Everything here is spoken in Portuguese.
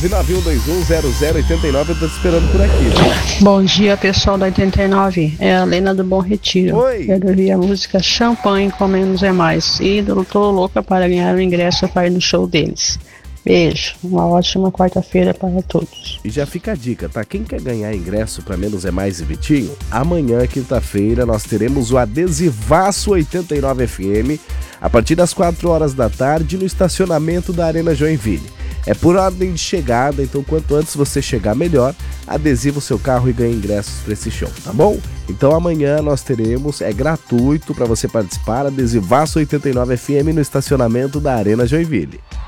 91210089, eu tô te esperando por aqui. Bom dia, pessoal da 89. É a Lena do Bom Retiro. Oi. Quero ouvir a música Champanhe com Menos é Mais. E eu tô louca para ganhar o ingresso para ir no show deles. Beijo. Uma ótima quarta-feira para todos. E já fica a dica, tá? Quem quer ganhar ingresso para Menos é Mais e Vitinho, amanhã, quinta-feira, nós teremos o Adesivaço 89 FM a partir das 4 horas da tarde no estacionamento da Arena Joinville. É por ordem de chegada, então quanto antes você chegar melhor, adesiva o seu carro e ganha ingressos para esse show, tá bom? Então amanhã nós teremos, é gratuito para você participar, Adesivaço 89 FM no estacionamento da Arena Joinville.